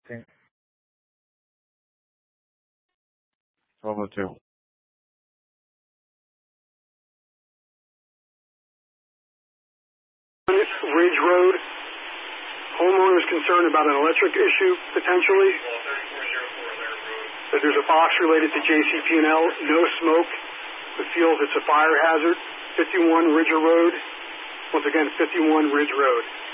Sim. 1202. Ridge Road. Homeowners concerned about an electric issue, potentially. That there's a box related to JCP&L, no smoke. It feels it's a fire hazard. 51 Ridge Road. Once again, 51 Ridge Road.